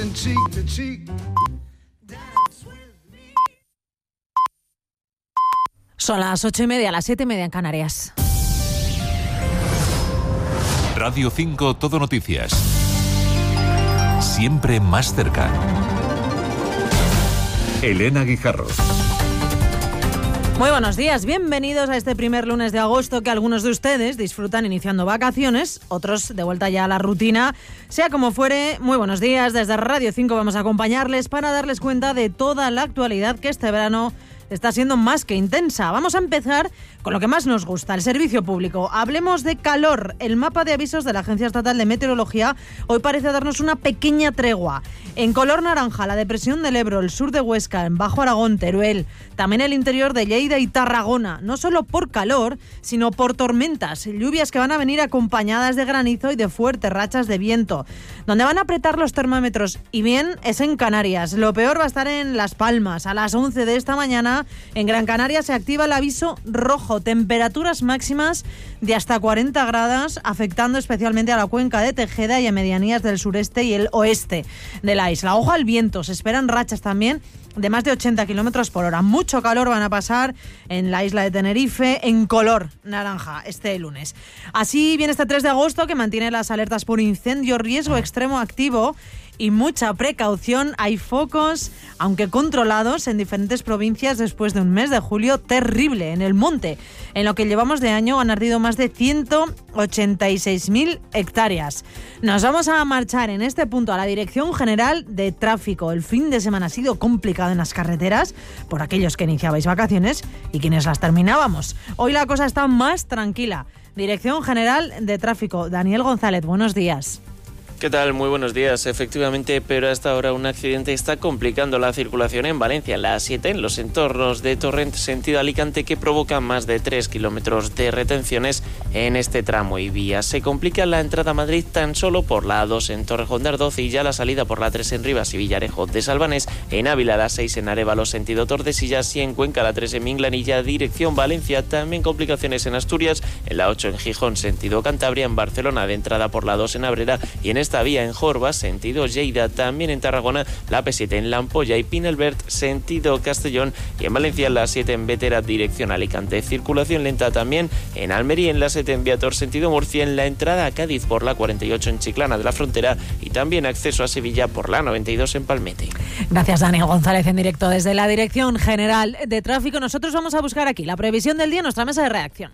dancing cheek to cheek. Son las 8:30, las 7:30 en Canarias. Radio 5 Todo Noticias. Siempre más cerca. Elena Guijarro. Muy buenos días, bienvenidos a este primer lunes de agosto que algunos de ustedes disfrutan iniciando vacaciones, otros de vuelta ya a la rutina. Sea como fuere, muy buenos días. Desde Radio 5 vamos a acompañarles para darles cuenta de toda la actualidad que este verano está siendo más que intensa. Vamos a empezar con lo que más nos gusta, el servicio público. Hablemos de calor. El mapa de avisos de la Agencia Estatal de Meteorología hoy parece darnos una pequeña tregua. En color naranja, la depresión del Ebro, el sur de Huesca, en Bajo Aragón, Teruel, también el interior de Lleida y Tarragona, no solo por calor, sino por tormentas, lluvias que van a venir acompañadas de granizo y de fuertes rachas de viento. Donde van a apretar los termómetros, y bien, es en Canarias. Lo peor va a estar en Las Palmas. A las 11 de esta mañana, en Gran Canaria se activa el aviso rojo, temperaturas máximas de hasta 40 grados, afectando especialmente a la cuenca de Tejeda y a medianías del sureste y el oeste de la isla. Ojo al viento, se esperan rachas también de más de 80 kilómetros por hora. Mucho calor van a pasar en la isla de Tenerife, en color naranja este lunes. Así viene este 3 de agosto, que mantiene las alertas por incendio, riesgo extremo activo y mucha precaución. Hay focos, aunque controlados, en diferentes provincias después de un mes de julio terrible. En el monte, en lo que llevamos de año, han ardido más de 186.000 hectáreas. Nos vamos a marchar en este punto a la Dirección General de Tráfico. El fin de semana ha sido complicado en las carreteras por aquellos que iniciabais vacaciones y quienes las terminábamos. Hoy la cosa está más tranquila. Dirección General de Tráfico. Daniel González, buenos días. ¿Qué tal? Muy buenos días. Efectivamente, pero hasta ahora un accidente está complicando la circulación en Valencia, en la A7, en los entornos de Torrent, sentido Alicante, que provoca más de 3 kilómetros de retenciones en este tramo y vía. Se complica la entrada a Madrid tan solo por la A2 en Torrejón de Ardoz y ya la salida por la 3 en Rivas y Villarejo de Salvanés, en Ávila la 6 en Arévalo, sentido Tordesillas, y en Cuenca la 3 en Minglanilla, dirección Valencia. También complicaciones en Asturias, en la 8 en Gijón, sentido Cantabria, en Barcelona de entrada por la 2 en Abrera y en esta vía en Jorba, sentido Lleida. También en Tarragona la P7 en La Ampolla y Pinelbert, sentido Castellón, y en Valencia la 7 en Bétera, dirección Alicante. Circulación lenta también en Almería, en la 7 en Viator, sentido Murcia, en la entrada a Cádiz por la 48 en Chiclana de la Frontera y también acceso a Sevilla por la 92 en Palmete. Gracias, Daniel González, en directo desde la Dirección General de Tráfico. Nosotros vamos a buscar aquí la previsión del día en nuestra mesa de redacción.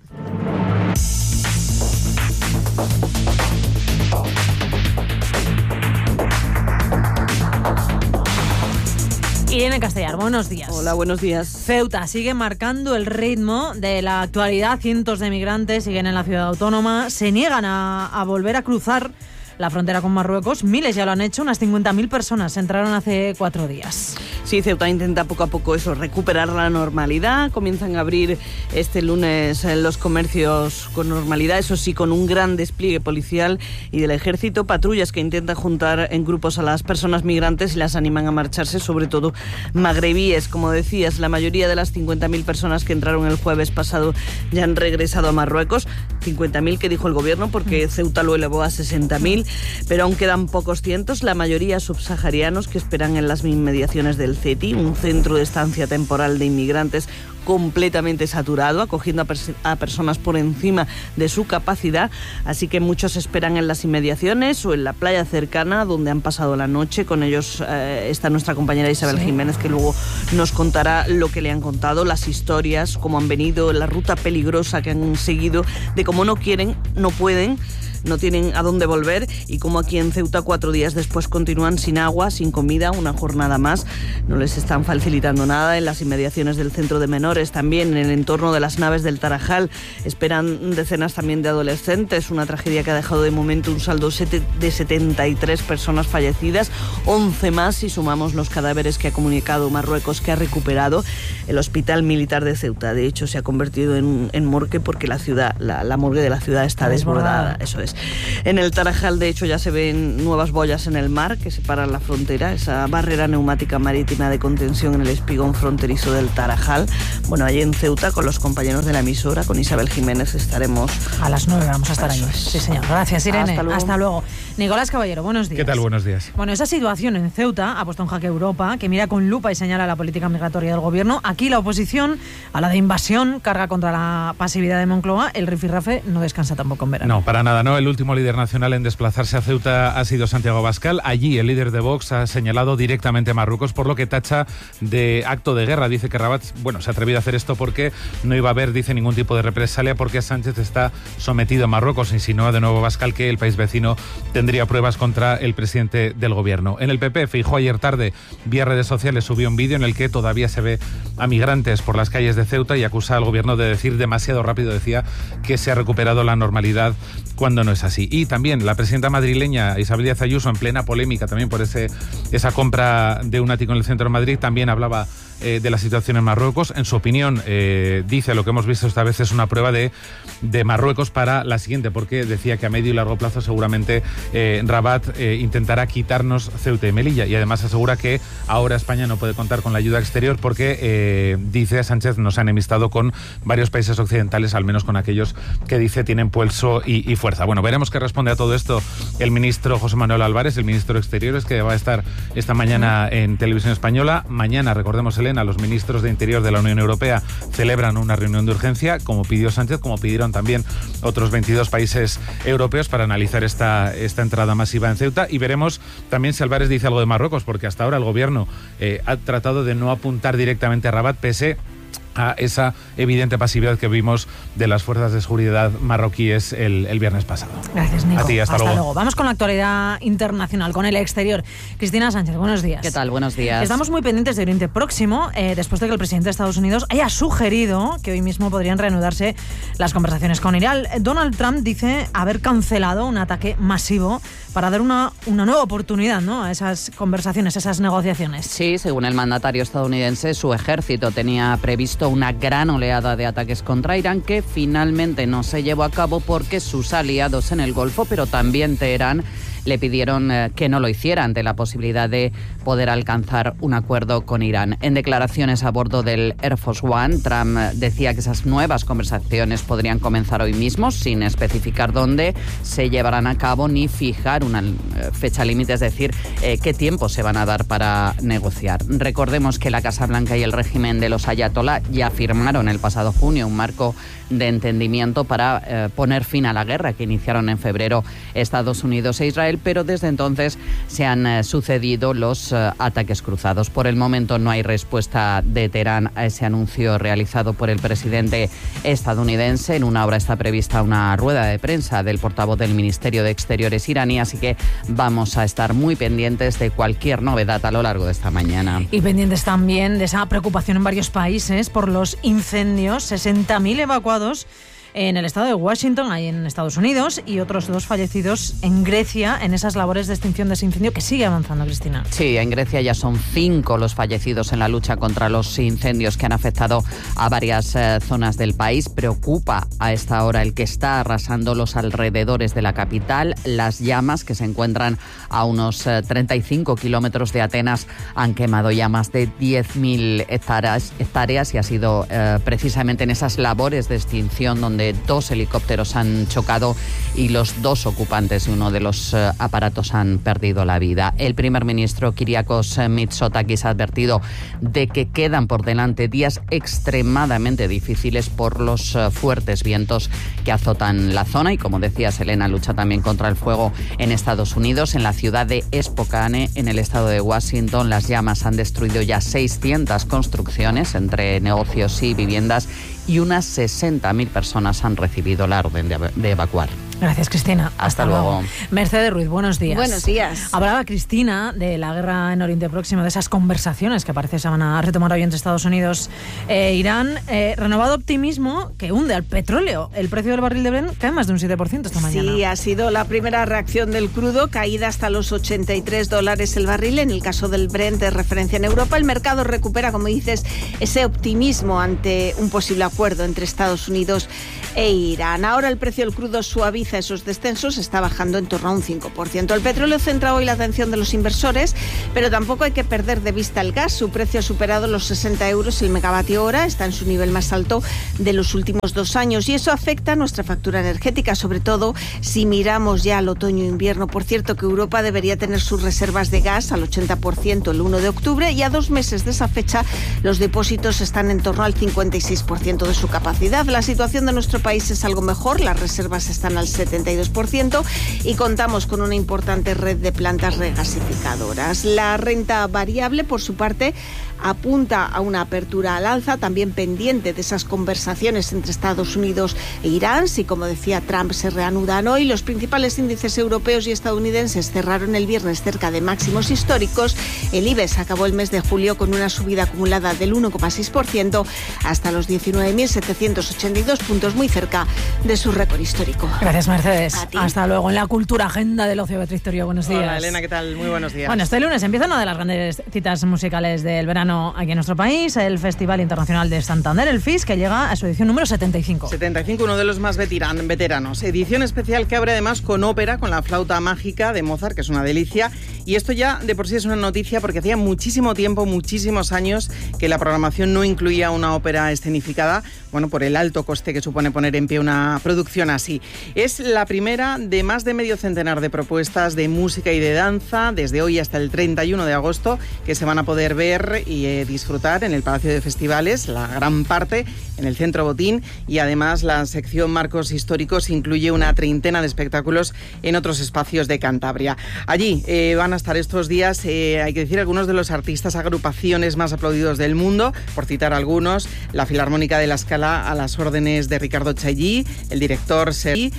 Irene Castellar, buenos días. Hola, buenos días. Ceuta sigue marcando el ritmo de la actualidad. Cientos de migrantes siguen en la ciudad autónoma. Se niegan a volver a cruzar la frontera con Marruecos. Miles ya lo han hecho, unas 50.000 personas entraron hace 4 días. Sí, Ceuta intenta poco a poco recuperar la normalidad. Comienzan a abrir este lunes los comercios con normalidad, eso sí, con un gran despliegue policial y del ejército, patrullas que intentan juntar en grupos a las personas migrantes y las animan a marcharse, sobre todo magrebíes. Como decías, la mayoría de las 50.000 personas que entraron el jueves pasado ya han regresado a Marruecos. 50.000 que dijo el gobierno, porque Ceuta lo elevó a 60.000, pero aún quedan pocos cientos, la mayoría subsaharianos que esperan en las inmediaciones del CETI, un centro de estancia temporal de inmigrantes completamente saturado, acogiendo a personas por encima de su capacidad, así que muchos esperan en las inmediaciones o en la playa cercana donde han pasado la noche. Con ellos está nuestra compañera Isabel Jiménez, que luego nos contará lo que le han contado, las historias, cómo han venido, la ruta peligrosa que han seguido, de cómo no quieren, no pueden, no tienen a dónde volver y como aquí en Ceuta 4 días después continúan sin agua, sin comida, una jornada más. No les están facilitando nada. En las inmediaciones del centro de menores, también en el entorno de las naves del Tarajal, esperan decenas también de adolescentes. Una tragedia que ha dejado de momento un saldo de 73 personas fallecidas, 11 más si sumamos los cadáveres que ha comunicado Marruecos que ha recuperado. El hospital militar de Ceuta, de hecho, se ha convertido en morgue porque la ciudad, la morgue de la ciudad está desbordada. Eso es. condiciones. En el Tarajal, de hecho, ya se ven nuevas boyas en el mar que separan la frontera, esa barrera neumática marítima de contención en el espigón fronterizo del Tarajal. Bueno, allí en Ceuta, con los compañeros de la emisora, con Isabel Jiménez, estaremos... A las 9 vamos a estar allí. Sí, señor. Gracias, Irene. Hasta luego. Nicolás Caballero, buenos días. ¿Qué tal? Buenos días. Bueno, esa situación en Ceuta ha puesto en jaque Europa, que mira con lupa y señala la política migratoria del gobierno. Aquí la oposición, a la de invasión, carga contra la pasividad de Moncloa. El rifirrafe no descansa tampoco en verano. No, para nada, no. El último líder nacional en desplazarse a Ceuta ha sido Santiago Abascal. Allí el líder de Vox ha señalado directamente a Marruecos, por lo que tacha de acto de guerra. Dice que Rabat, se ha atrevido a hacer esto porque no iba a haber, dice, ningún tipo de represalia porque Sánchez está sometido a Marruecos. Insinúa de nuevo Abascal que el país vecino tendría pruebas contra el presidente del gobierno. En el PP, Feijóo ayer tarde, vía redes sociales, subió un vídeo en el que todavía se ve a migrantes por las calles de Ceuta y acusa al gobierno de decir demasiado rápido, decía, que se ha recuperado la normalidad cuando no es así. Y también la presidenta madrileña Isabel Díaz Ayuso, en plena polémica también por esa compra de un ático en el centro de Madrid, también hablaba de la situación en Marruecos. En su opinión, dice, lo que hemos visto esta vez es una prueba de Marruecos para la siguiente, porque decía que a medio y largo plazo seguramente Rabat intentará quitarnos Ceuta y Melilla, y además asegura que ahora España no puede contar con la ayuda exterior porque, dice Sánchez, nos ha enemistado con varios países occidentales, al menos con aquellos que dice tienen pulso y fuerza. Bueno, veremos qué responde a todo esto el ministro José Manuel Álvarez, el ministro de Exteriores, que va a estar esta mañana en Televisión Española. Mañana, recordemos, Elena, los ministros de Interior de la Unión Europea celebran una reunión de urgencia, como pidió Sánchez, como pidieron también otros 22 países europeos, para analizar esta entrada masiva en Ceuta, y veremos también si Álvarez dice algo de Marruecos, porque hasta ahora el gobierno ha tratado de no apuntar directamente a Rabat, pese a esa evidente pasividad que vimos de las fuerzas de seguridad marroquíes el viernes pasado. Gracias, Nico. A ti, hasta luego. Vamos con la actualidad internacional, con el exterior. Cristina Sánchez, buenos días. ¿Qué tal? Buenos días. Estamos muy pendientes de Oriente Próximo, después de que el presidente de Estados Unidos haya sugerido que hoy mismo podrían reanudarse las conversaciones con Irán. Donald Trump dice haber cancelado un ataque masivo para dar una nueva oportunidad, ¿no?, a esas conversaciones, esas negociaciones. Sí, según el mandatario estadounidense, su ejército tenía previsto una gran oleada de ataques contra Irán que finalmente no se llevó a cabo porque sus aliados en el Golfo, pero también Teherán, le pidieron que no lo hiciera ante la posibilidad de poder alcanzar un acuerdo con Irán. En declaraciones a bordo del Air Force One, Trump decía que esas nuevas conversaciones podrían comenzar hoy mismo, sin especificar dónde se llevarán a cabo ni fijar una fecha límite, es decir, qué tiempo se van a dar para negociar. Recordemos que la Casa Blanca y el régimen de los ayatolá ya firmaron el pasado junio un marco de entendimiento para poner fin a la guerra que iniciaron en febrero Estados Unidos e Israel, pero desde entonces se han sucedido los ataques cruzados. Por el momento no hay respuesta de Teherán a ese anuncio realizado por el presidente estadounidense. En una hora está prevista una rueda de prensa del portavoz del Ministerio de Exteriores iraní, así que vamos a estar muy pendientes de cualquier novedad a lo largo de esta mañana. Y pendientes también de esa preocupación en varios países por los incendios. 60.000 evacuados en el estado de Washington, ahí en Estados Unidos, y otros 2 fallecidos en Grecia en esas labores de extinción de ese incendio que sigue avanzando, Cristina. Sí, en Grecia ya son 5 los fallecidos en la lucha contra los incendios que han afectado a varias zonas del país. Preocupa a esta hora el que está arrasando los alrededores de la capital. Las llamas, que se encuentran a unos 35 kilómetros de Atenas, han quemado ya más de 10.000 hectáreas y ha sido precisamente en esas labores de extinción donde 2 helicópteros han chocado y los 2 ocupantes de uno de los aparatos han perdido la vida. El primer ministro Kyriakos Mitsotakis ha advertido de que quedan por delante días extremadamente difíciles por los fuertes vientos que azotan la zona y, como decía Selena, lucha también contra el fuego en Estados Unidos. En la ciudad de Spokane, en el estado de Washington, las llamas han destruido ya 600 construcciones entre negocios y viviendas y unas 60.000 personas han recibido la orden de evacuar. Gracias, Cristina. Hasta luego. Mercedes Ruiz, buenos días. Buenos días. Hablaba Cristina de la guerra en Oriente Próximo, de esas conversaciones que parece se van a retomar hoy entre Estados Unidos e Irán. Renovado optimismo que hunde al petróleo. El precio del barril de Brent cae más de un 7% esta mañana. Sí, ha sido la primera reacción del crudo, caída hasta los $83 el barril. En el caso del Brent de referencia en Europa, el mercado recupera, como dices, ese optimismo ante un posible acuerdo entre Estados Unidos e Irán. Ahora el precio del crudo suaviza esos descensos, está bajando en torno a un 5%. El petróleo centra hoy la atención de los inversores, pero tampoco hay que perder de vista el gas. Su precio ha superado los 60 euros el megavatio hora, está en su nivel más alto de los últimos 2 años y eso afecta a nuestra factura energética, sobre todo si miramos ya al otoño-invierno. Por cierto, que Europa debería tener sus reservas de gas al 80% el 1 de octubre y a 2 meses de esa fecha los depósitos están en torno al 56% de su capacidad. La situación de nuestro país es algo mejor, las reservas están al 72% y contamos con una importante red de plantas regasificadoras. La renta variable, por su parte, apunta a una apertura al alza, también pendiente de esas conversaciones entre Estados Unidos e Irán. Si, como decía Trump, se reanudan hoy, los principales índices europeos y estadounidenses cerraron el viernes cerca de máximos históricos. El IBEX acabó el mes de julio con una subida acumulada del 1,6% hasta los 19.782 puntos, muy cerca de su récord histórico. Gracias, Mercedes. Hasta luego. En la cultura agenda del ocio, Beatriz Torío, buenos días. Hola, Elena, ¿qué tal? Muy buenos días. Bueno, este lunes empieza una de las grandes citas musicales del verano aquí en nuestro país, el Festival Internacional de Santander, el FIS, que llega a su edición número 75. 75, uno de los más veteranos. Edición especial que abre además con ópera, con la flauta mágica de Mozart, que es una delicia. Y esto ya de por sí es una noticia porque hacía muchísimo tiempo, muchísimos años, que la programación no incluía una ópera escenificada, bueno, por el alto coste que supone poner en pie una producción así. Es la primera de más de medio centenar de propuestas de música y de danza, desde hoy hasta el 31 de agosto, que se van a poder ver y disfrutar en el Palacio de Festivales, la gran parte en el Centro Botín, y además la sección Marcos Históricos incluye una treintena de espectáculos en otros espacios de Cantabria. Allí van a estar estos días, hay que decir, algunos de los artistas, agrupaciones más aplaudidos del mundo, por citar algunos: la Filarmónica de La Scala a las órdenes de Ricardo Chailly, el director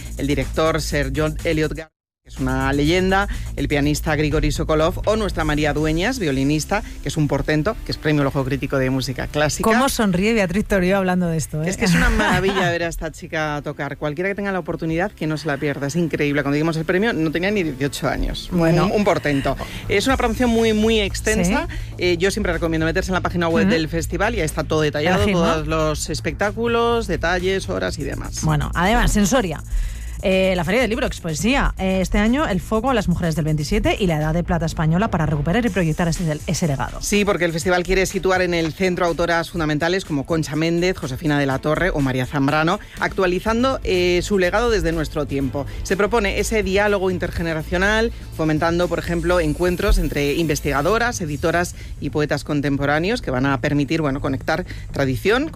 Sir John Eliot Gardiner, que es una leyenda, el pianista Grigori Sokolov, o nuestra María Dueñas, violinista, que es un portento, que es premio al Ojo Crítico de Música Clásica. ¿Cómo sonríe Beatriz Torío hablando de esto? Es que es una maravilla ver a esta chica tocar. Cualquiera que tenga la oportunidad, que no se la pierda. Es increíble. Cuando dimos el premio no tenía ni 18 años. Bueno, un portento. Es una producción muy, muy extensa. ¿Sí? Yo siempre recomiendo meterse en la página web del festival y ahí está todo detallado, todos los espectáculos, detalles, horas y demás. Bueno, además, en Soria, la Feria del Libro Expoesía. Este año el foco a las mujeres del 27 y la Edad de Plata española para recuperar y proyectar ese legado. Sí, porque el festival quiere situar en el centro autoras fundamentales como Concha Méndez, Josefina de la Torre o María Zambrano, actualizando su legado desde nuestro tiempo. Se propone ese diálogo intergeneracional, fomentando, por ejemplo, encuentros entre investigadoras, editoras y poetas contemporáneos que van a permitir, bueno, conectar tradición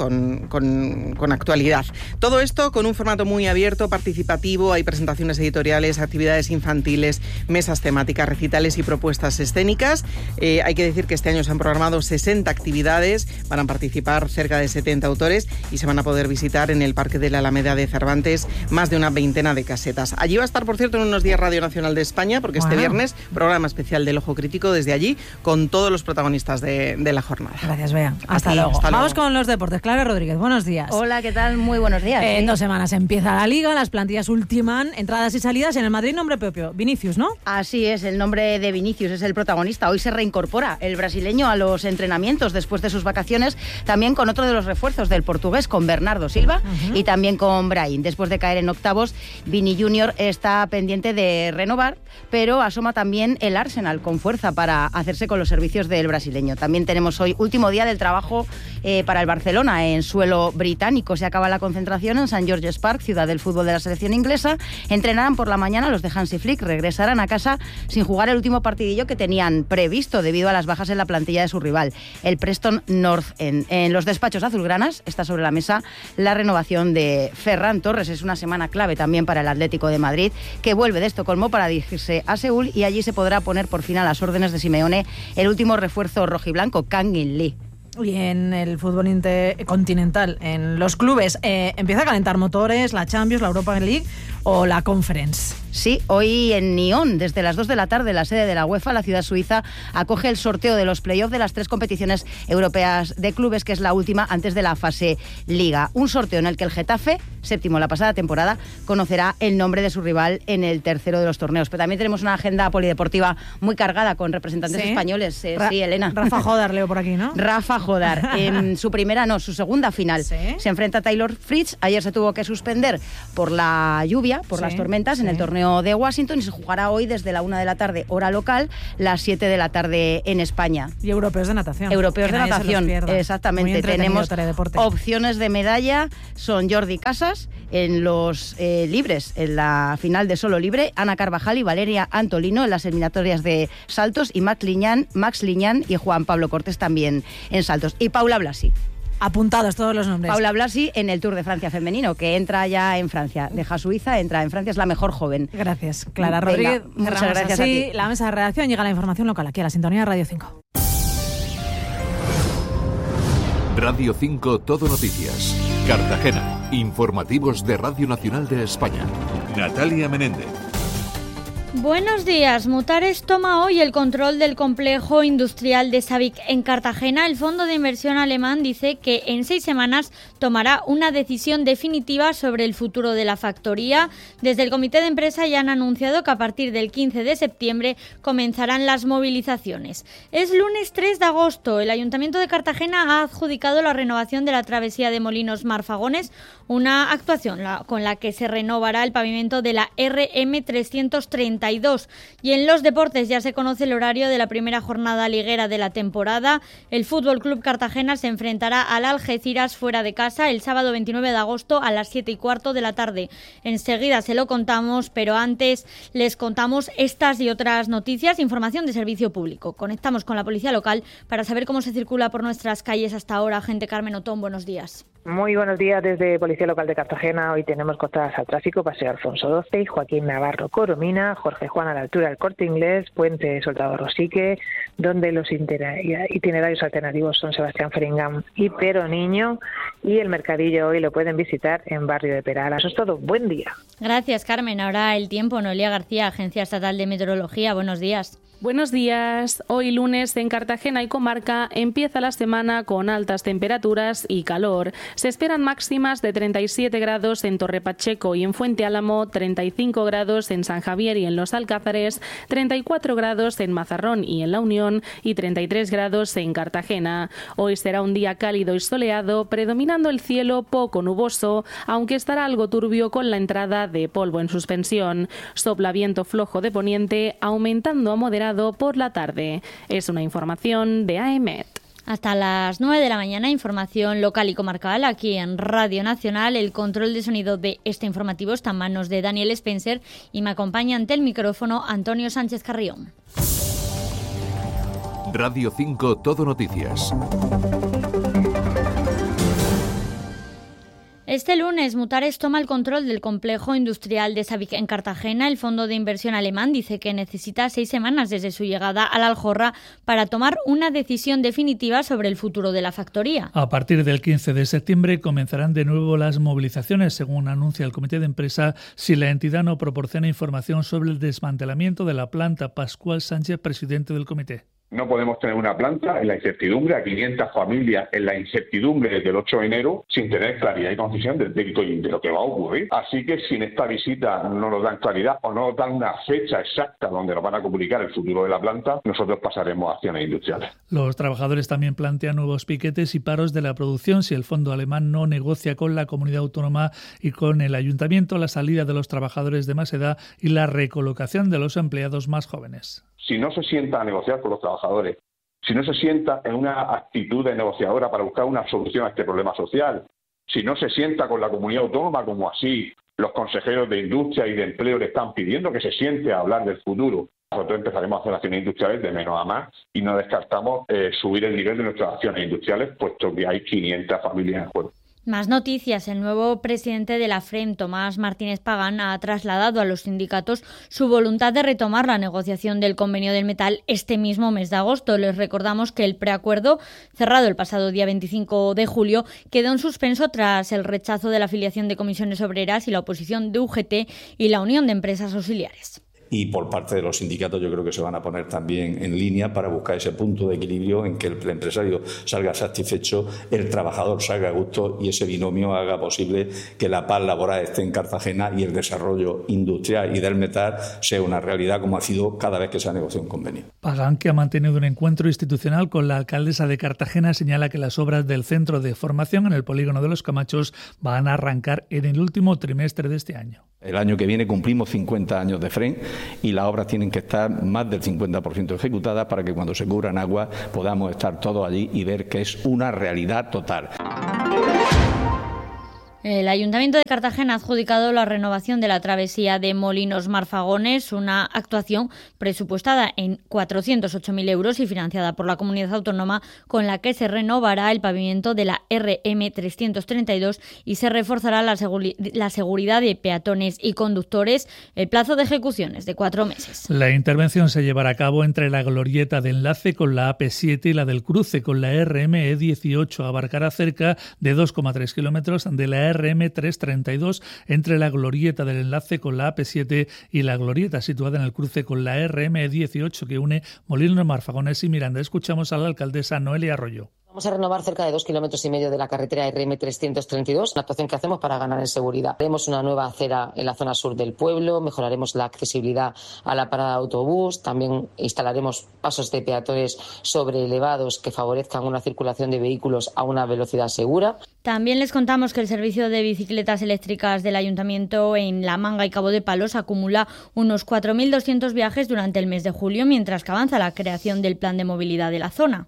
con actualidad. Todo esto con un formato muy abierto, participativo. Hay presentaciones editoriales, actividades infantiles, mesas temáticas, recitales y propuestas escénicas. Hay que decir que este año se han programado 60 actividades, van a participar cerca de 70 autores y se van a poder visitar en el Parque de la Alameda de Cervantes más de una veintena de casetas. Allí va a estar, por cierto, en unos días Radio Nacional de España, porque este viernes, programa especial del Ojo Crítico desde allí, con todos los protagonistas de la jornada. Gracias, Bea. Hasta luego. Vamos con los deportes. Clara Rodríguez, buenos días. Hola, ¿qué tal? Muy buenos días. En 2 semanas empieza la Liga, las plantillas ultiman entradas y salidas. En el Madrid, nombre propio, Vinicius, ¿no? Así es, el nombre de Vinicius es el protagonista. Hoy se reincorpora el brasileño a los entrenamientos después de sus vacaciones, también con otro de los refuerzos del portugués, con Bernardo Silva y también con Brahim. Después de caer en octavos, Vini Junior está pendiente de renovar, pero asoma también el Arsenal con fuerza para hacerse con los servicios del brasileño. También tenemos hoy último día del trabajo para el Barcelona en suelo británico. Se acaba la concentración en St. George's Park, ciudad del fútbol de la selección inglesa. Entrenarán por la mañana los de Hansi Flick, regresarán a casa sin jugar el último partidillo que tenían previsto debido a las bajas en la plantilla de su rival, el Preston North End. En los despachos azulgranas está sobre la mesa la renovación de Ferran Torres. Es una semana clave también para el Atlético de Madrid, que vuelve de Estocolmo para dirigirse a Seúl y allí se podrá poner por fin a las órdenes de Simeone el último refuerzo rojiblanco, Kang In Lee. Y en el fútbol intercontinental, en los clubes, ¿empieza a calentar motores la Champions, la Europa League o la Conference? Sí, hoy en Nyon, desde las 2 de la tarde, la sede de la UEFA, la ciudad suiza, acoge el sorteo de los playoffs de las 3 competiciones europeas de clubes, que es la última antes de la fase Liga. Un sorteo en el que el Getafe, séptimo la pasada temporada, conocerá el nombre de su rival en el tercero de los torneos. Pero también tenemos una agenda polideportiva muy cargada con representantes españoles. Sí, Elena. Rafa Jodar leo por aquí, ¿no? Rafa Jodar. En su segunda final. ¿Sí? Se enfrenta a Taylor Fritz. Ayer se tuvo que suspender por la lluvia, por las tormentas, en el torneo de Washington, y se jugará hoy desde la 1 de la tarde, hora local, las 7 de la tarde en España. Y europeos de natación. Europeos de natación, exactamente. Tenemos opciones de medalla, son Jordi Casas en los libres, en la final de solo libre, Ana Carvajal y Valeria Antolino en las eliminatorias de saltos, y Max Liñán y Juan Pablo Cortés también en saltos. Y Paula Blasi. Apuntados todos los nombres. Paula Blasi en el Tour de Francia femenino, que entra ya en Francia. Deja Suiza, entra en Francia, es la mejor joven. Gracias, Clara Rodríguez. Muchas gracias a ti. La mesa de redacción, llega la información local aquí a la sintonía de Radio 5. Radio 5 Todo Noticias. Cartagena. Informativos de Radio Nacional de España. Natalia Menéndez. Buenos días. Mutares toma hoy el control del complejo industrial de Sabic en Cartagena. El fondo de inversión alemán dice que en 6 semanas tomará una decisión definitiva sobre el futuro de la factoría. Desde el comité de empresa ya han anunciado que a partir del 15 de septiembre comenzarán las movilizaciones. Es lunes 3 de agosto. El Ayuntamiento de Cartagena ha adjudicado la renovación de la travesía de Molinos Marfagones, una actuación con la que se renovará el pavimento de la RM 332. Y en los deportes ya se conoce el horario de la primera jornada liguera de la temporada. El Fútbol Club Cartagena se enfrentará al Algeciras fuera de casa el sábado 29 de agosto a las 7:15 de la tarde. Enseguida se lo contamos, pero antes les contamos estas y otras noticias. Información de servicio público. Conectamos con la policía local para saber cómo se circula por nuestras calles hasta ahora. Agente Carmen Otón, buenos días. Muy buenos días desde Policía Local de Cartagena. Hoy tenemos cortadas al tráfico, Paseo Alfonso XII, Joaquín Navarro Coromina, Jorge Juan a la altura del Corte Inglés, Puente Soldado Rosique, donde los itinerarios alternativos son Sebastián Feringán y Pero Niño, y el mercadillo hoy lo pueden visitar en Barrio de Perala. Eso es todo. Buen día. Gracias, Carmen. Ahora el tiempo. Noelia García, Agencia Estatal de Meteorología. Buenos días. Buenos días. Hoy lunes en Cartagena y comarca empieza la semana con altas temperaturas y calor. Se esperan máximas de 37 grados en Torre Pacheco y en Fuente Álamo, 35 grados en San Javier y en Los Alcázares, 34 grados en Mazarrón y en La Unión y 33 grados en Cartagena. Hoy será un día cálido y soleado, predominando el cielo poco nuboso, aunque estará algo turbio con la entrada de polvo en suspensión. Sopla viento flojo de poniente, aumentando a moderado por la tarde. Es una información de AEMET. Hasta las 9 de la mañana, información local y comarcal aquí en Radio Nacional. El control de sonido de este informativo está en manos de Daniel Spencer y me acompaña ante el micrófono Antonio Sánchez Carrión. Radio 5 Todo Noticias. Este lunes, Mutares toma el control del complejo industrial de Sabic en Cartagena. El fondo de inversión alemán dice que necesita 6 semanas desde su llegada a la Aljorra para tomar una decisión definitiva sobre el futuro de la factoría. A partir del 15 de septiembre comenzarán de nuevo las movilizaciones, según anuncia el comité de empresa, si la entidad no proporciona información sobre el desmantelamiento de la planta. Pascual Sánchez, presidente del comité. No podemos tener una planta en la incertidumbre, a 500 familias en la incertidumbre desde el 8 de enero, sin tener claridad y concisión de lo que va a ocurrir. Así que si en esta visita no nos dan claridad o no nos dan una fecha exacta donde nos van a comunicar el futuro de la planta, nosotros pasaremos a acciones industriales. Los trabajadores también plantean nuevos piquetes y paros de la producción si el fondo alemán no negocia con la comunidad autónoma y con el ayuntamiento la salida de los trabajadores de más edad y la recolocación de los empleados más jóvenes. Si no se sienta a negociar con los trabajadores, si no se sienta en una actitud de negociadora para buscar una solución a este problema social, si no se sienta con la comunidad autónoma, como así los consejeros de Industria y de Empleo le están pidiendo que se siente a hablar del futuro, nosotros empezaremos a hacer acciones industriales de menos a más y no descartamos subir el nivel de nuestras acciones industriales, puesto que hay 500 familias en juego. Más noticias. El nuevo presidente de la FREM, Tomás Martínez Pagán, ha trasladado a los sindicatos su voluntad de retomar la negociación del convenio del metal este mismo mes de agosto. Les recordamos que el preacuerdo, cerrado el pasado día 25 de julio, quedó en suspenso tras el rechazo de la afiliación de comisiones obreras y la oposición de UGT y la Unión de Empresas Auxiliares. Y por parte de los sindicatos yo creo que se van a poner también en línea para buscar ese punto de equilibrio en que el empresario salga satisfecho, el trabajador salga a gusto y ese binomio haga posible que la paz laboral esté en Cartagena y el desarrollo industrial y del metal sea una realidad como ha sido cada vez que se ha negociado un convenio. Pagán, que ha mantenido un encuentro institucional con la alcaldesa de Cartagena, señala que las obras del centro de formación en el polígono de Los Camachos van a arrancar en el último trimestre de este año. El año que viene cumplimos 50 años de FREN y las obras tienen que estar más del 50% ejecutadas para que cuando se cubran aguas podamos estar todos allí y ver que es una realidad total. El Ayuntamiento de Cartagena ha adjudicado la renovación de la travesía de Molinos-Marfagones, una actuación presupuestada en 408.000 euros y financiada por la Comunidad Autónoma, con la que se renovará el pavimento de la RM332 y se reforzará la seguridad de peatones y conductores. El plazo de ejecución es de 4 meses. La intervención se llevará a cabo entre la glorieta de enlace con la AP7 y la del cruce con la RME18. Abarcará cerca de 2,3 kilómetros de la RM332 entre la glorieta del enlace con la AP7 y la glorieta situada en el cruce con la RM18 que une Molinos, Marfagones y Miranda. Escuchamos a la alcaldesa Noelia Arroyo. Vamos a renovar cerca de 2,5 kilómetros de la carretera RM332, una actuación que hacemos para ganar en seguridad. Haremos una nueva acera en la zona sur del pueblo, mejoraremos la accesibilidad a la parada de autobús, también instalaremos pasos de peatones sobreelevados que favorezcan una circulación de vehículos a una velocidad segura. También les contamos que el servicio de bicicletas eléctricas del Ayuntamiento en La Manga y Cabo de Palos acumula unos 4.200 viajes durante el mes de julio, mientras que avanza la creación del plan de movilidad de la zona.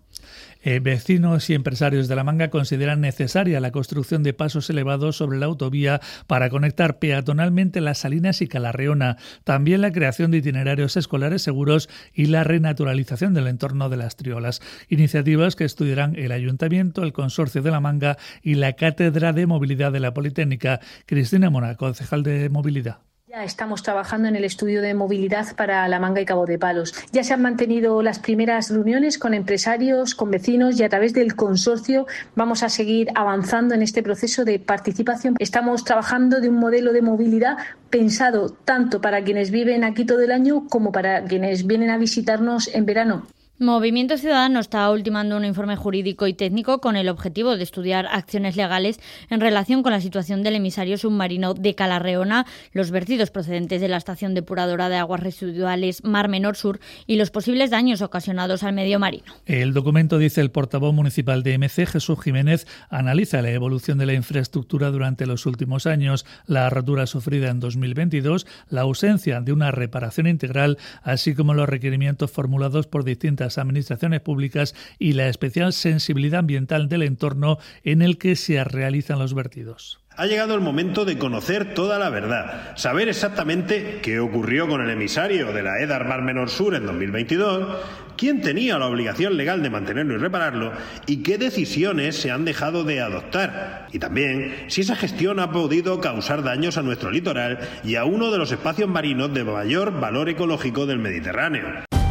Vecinos y empresarios de La Manga consideran necesaria la construcción de pasos elevados sobre la autovía para conectar peatonalmente Las Salinas y Calarreona, también la creación de itinerarios escolares seguros y la renaturalización del entorno de las Triolas. Iniciativas que estudiarán el Ayuntamiento, el Consorcio de La Manga y la Cátedra de Movilidad de la Politécnica. Cristina Mona, concejal de Movilidad. Ya estamos trabajando en el estudio de movilidad para La Manga y Cabo de Palos. Ya se han mantenido las primeras reuniones con empresarios, con vecinos y a través del consorcio vamos a seguir avanzando en este proceso de participación. Estamos trabajando de un modelo de movilidad pensado tanto para quienes viven aquí todo el año como para quienes vienen a visitarnos en verano. Movimiento Ciudadano está ultimando un informe jurídico y técnico con el objetivo de estudiar acciones legales en relación con la situación del emisario submarino de Calarreona, los vertidos procedentes de la estación depuradora de aguas residuales Mar Menor Sur y los posibles daños ocasionados al medio marino. El documento, dice el portavoz municipal de MC, Jesús Jiménez, analiza la evolución de la infraestructura durante los últimos años, la rotura sufrida en 2022, la ausencia de una reparación integral, así como los requerimientos formulados por distintas administraciones públicas y la especial sensibilidad ambiental del entorno en el que se realizan los vertidos. Ha llegado el momento de conocer toda la verdad, saber exactamente qué ocurrió con el emisario de la EDAR Mar Menor Sur en 2022, quién tenía la obligación legal de mantenerlo y repararlo y qué decisiones se han dejado de adoptar. Y también si esa gestión ha podido causar daños a nuestro litoral y a uno de los espacios marinos de mayor valor ecológico del Mediterráneo.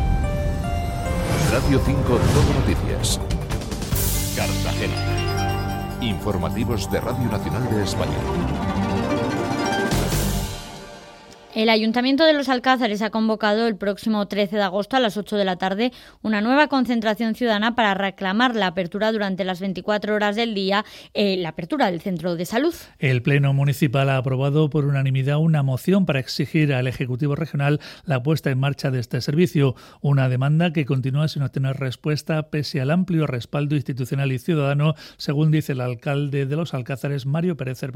Radio 5 Todo Noticias. Cartagena. Informativos de Radio Nacional de España. El Ayuntamiento de Los Alcázares ha convocado el próximo 13 de agosto a las 8 de la tarde una nueva concentración ciudadana para reclamar la apertura durante las 24 horas del día, la apertura del centro de salud. El Pleno Municipal ha aprobado por unanimidad una moción para exigir al Ejecutivo Regional la puesta en marcha de este servicio, una demanda que continúa sin obtener respuesta pese al amplio respaldo institucional y ciudadano, según dice el alcalde de Los Alcázares, Mario Pérez Cervera.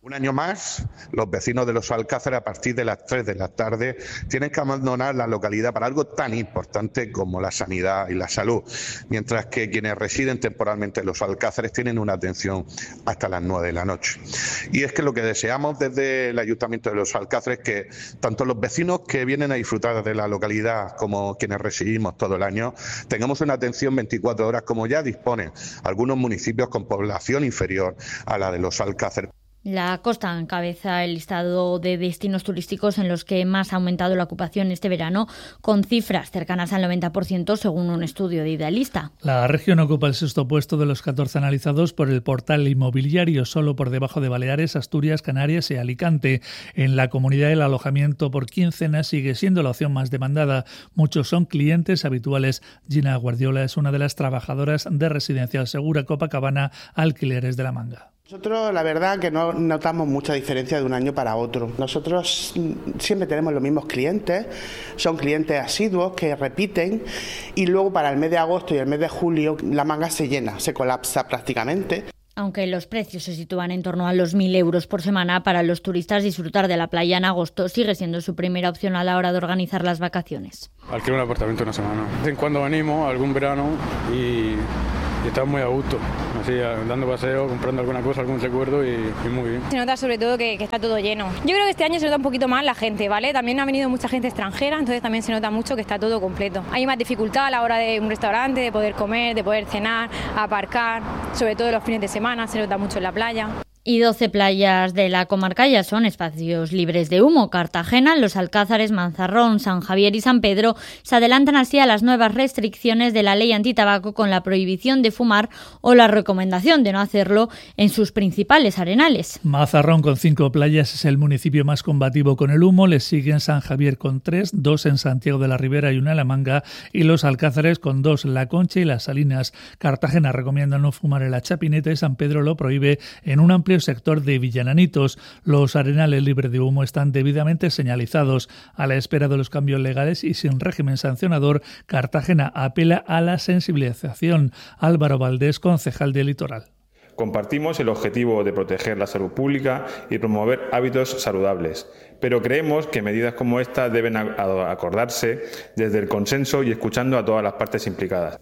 Un año más, los vecinos de Los Alcázares a partir de las 3 de la tarde tienen que abandonar la localidad para algo tan importante como la sanidad y la salud, mientras que quienes residen temporalmente en Los Alcázares tienen una atención hasta las 9 de la noche. Y es que lo que deseamos desde el Ayuntamiento de Los Alcázares es que tanto los vecinos que vienen a disfrutar de la localidad como quienes residimos todo el año tengamos una atención 24 horas como ya disponen algunos municipios con población inferior a la de Los Alcázares. La costa encabeza el listado de destinos turísticos en los que más ha aumentado la ocupación este verano, con cifras cercanas al 90% según un estudio de Idealista. La región ocupa el 6º puesto de los 14 analizados por el portal inmobiliario, solo por debajo de Baleares, Asturias, Canarias y Alicante. En la comunidad el alojamiento por quincena sigue siendo la opción más demandada. Muchos son clientes habituales. Gina Guardiola es una de las trabajadoras de Residencial Segura Copacabana, Alquileres de la Manga. Nosotros la verdad que no notamos mucha diferencia de un año para otro. Nosotros siempre tenemos los mismos clientes, son clientes asiduos que repiten y luego para el mes de agosto y el mes de julio la manga se llena, se colapsa prácticamente. Aunque los precios se sitúan en torno a los 1.000 euros por semana, para los turistas disfrutar de la playa en agosto sigue siendo su primera opción a la hora de organizar las vacaciones. Alquilo un apartamento una semana. De vez en cuando venimos, algún verano y estamos muy a gusto, así dando paseo, comprando alguna cosa, algún recuerdo y muy bien. Se nota sobre todo que está todo lleno. Yo creo que este año se nota un poquito más la gente, ¿vale? También ha venido mucha gente extranjera, entonces también se nota mucho que está todo completo. Hay más dificultad a la hora de un restaurante, de poder comer, de poder cenar, aparcar, sobre todo los fines de semana, se nota mucho en la playa. Y 12 playas de la comarca ya son espacios libres de humo. Cartagena, Los Alcázares, Manzarrón, San Javier y San Pedro se adelantan así a las nuevas restricciones de la ley antitabaco, con la prohibición de fumar o la recomendación de no hacerlo en sus principales arenales. Mazarrón, con 5 playas, es el municipio más combativo con el humo. Le siguen San Javier con 3, 2 en Santiago de la Ribera y 1 en La Manga, y Los Alcázares con 2, La Concha y Las Salinas. Cartagena recomienda no fumar en la Chapineta y San Pedro lo prohíbe en un amplio sector de Villananitos. Los arenales libres de humo están debidamente señalizados. A la espera de los cambios legales y sin régimen sancionador, Cartagena apela a la sensibilización. Álvaro Valdés, concejal de Litoral. Compartimos el objetivo de proteger la salud pública y promover hábitos saludables, pero creemos que medidas como esta deben acordarse desde el consenso y escuchando a todas las partes implicadas.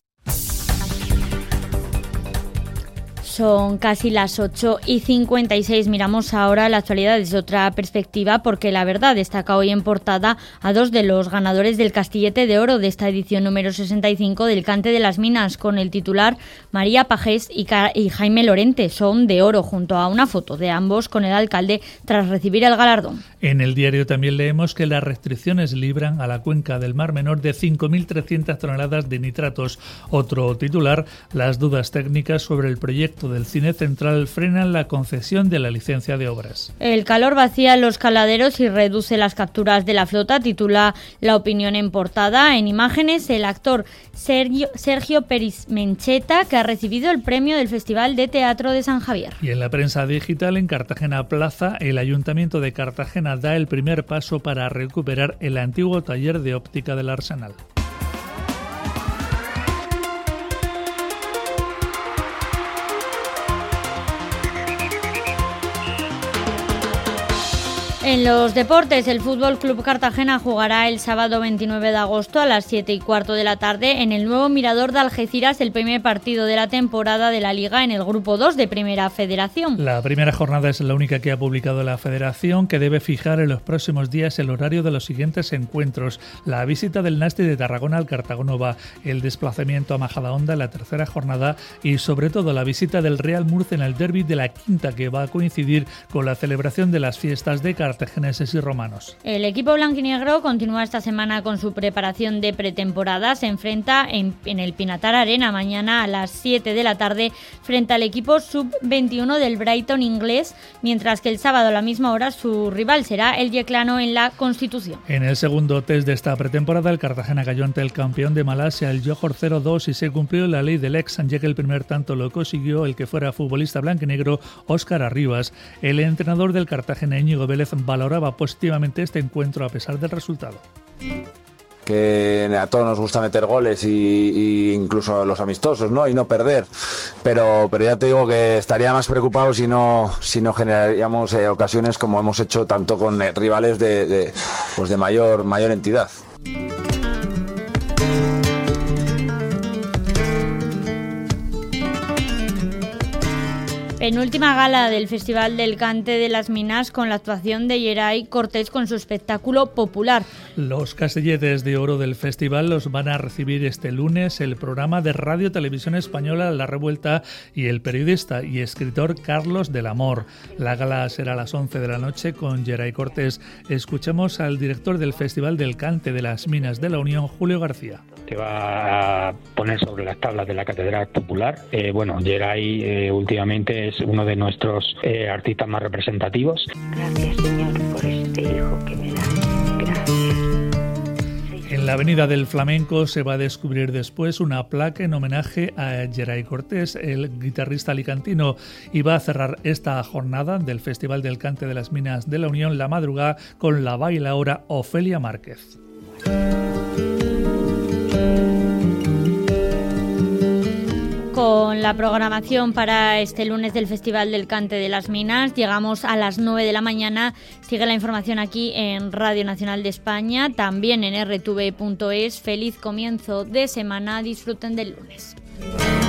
Son casi las 8:56. Miramos ahora la actualidad desde otra perspectiva, porque La Verdad destaca hoy en portada a 2 de los ganadores del Castillete de Oro de esta edición número 65 del Cante de las Minas, con el titular María Pajés y Jaime Lorente. Son de oro, junto a una foto de ambos con el alcalde tras recibir el galardón. En el diario también leemos que las restricciones libran a la cuenca del Mar Menor de 5.300 toneladas de nitratos. Otro titular: las dudas técnicas sobre el proyecto del Cine Central frenan la concesión de la licencia de obras. El calor vacía los caladeros y reduce las capturas de la flota, titula La Opinión en portada. En imágenes, el actor Sergio Peris Mencheta, que ha recibido el premio del Festival de Teatro de San Javier. Y en la prensa digital, en Cartagena Plaza, el Ayuntamiento de Cartagena da el primer paso para recuperar el antiguo taller de óptica del Arsenal. En los deportes, el Fútbol Club Cartagena jugará el sábado 29 de agosto a las 7:15 de la tarde en el nuevo Mirador de Algeciras, el primer partido de la temporada de la Liga en el Grupo 2 de Primera Federación. La primera jornada es la única que ha publicado la Federación, que debe fijar en los próximos días el horario de los siguientes encuentros: la visita del Nasti de Tarragona al Cartagonova, el desplazamiento a Majadahonda en la tercera jornada y sobre todo la visita del Real Murcia en el derbi de la quinta, que va a coincidir con la celebración de las fiestas de cartagineses y romanos. El equipo blanquinegro continúa esta semana con su preparación de pretemporada. Se enfrenta en el Pinatar Arena mañana a las 7 de la tarde frente al equipo sub-21 del Brighton inglés, mientras que el sábado a la misma hora su rival será el Yeclano en la Constitución. En el segundo test de esta pretemporada, el Cartagena cayó ante el campeón de Malasia, el Johor 0-2, y se cumplió la ley del ex, ya que el primer tanto lo consiguió el que fuera futbolista blanquinegro, Óscar Arribas. El entrenador del Cartagena, Íñigo Vélez, valoraba positivamente este encuentro a pesar del resultado. Que a todos nos gusta meter goles y incluso a los amistosos, ¿no? Y no perder. pero ya te digo que estaría más preocupado si no generaríamos ocasiones como hemos hecho tanto con rivales de mayor entidad. Penúltima gala del Festival del Cante de las Minas con la actuación de Geray Cortés con su espectáculo popular. Los casilletes de oro del festival los van a recibir este lunes el programa de Radio Televisión Española La Revuelta y el periodista y escritor Carlos del Amor. La gala será a las 11 de la noche con Geray Cortés. Escuchemos al director del Festival del Cante de las Minas de la Unión, Julio García. Te va a poner sobre las tablas de la Catedral Popular. Geray últimamente es uno de nuestros artistas más representativos. Gracias, Señor, por este hijo que me das. Gracias. En la Avenida del Flamenco se va a descubrir después una placa en homenaje a Geray Cortés, el guitarrista alicantino, y va a cerrar esta jornada del Festival del Cante de las Minas de la Unión la madrugada con la bailaora Ofelia Márquez. Con la programación para este lunes del Festival del Cante de las Minas llegamos a las 9 de la mañana. Sigue la información aquí en Radio Nacional de España, también en rtv.es. Feliz comienzo de semana, disfruten del lunes.